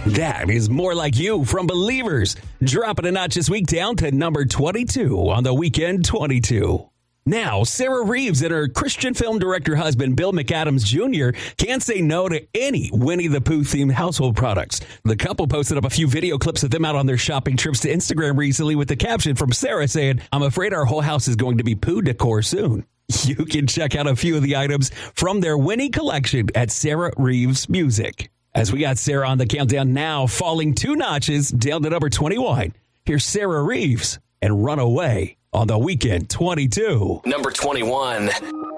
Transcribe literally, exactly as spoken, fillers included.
That is More Like You from Believers. Dropping a notch this week down to number twenty-two on the Weekend twenty-two. Now, Sarah Reeves and her Christian film director husband, Bill McAdams Junior, can't say no to any Winnie the Pooh-themed household products. The couple posted up a few video clips of them out on their shopping trips to Instagram recently with the caption from Sarah saying, "I'm afraid our whole house is going to be Pooh decor soon." You can check out a few of the items from their Winnie collection at Sarah Reeves Music. As we got Sarah on the countdown now, falling two notches down to number twenty-one. Here's Sarah Reeves and Runaway on the Weekend twenty-two. Number twenty-one.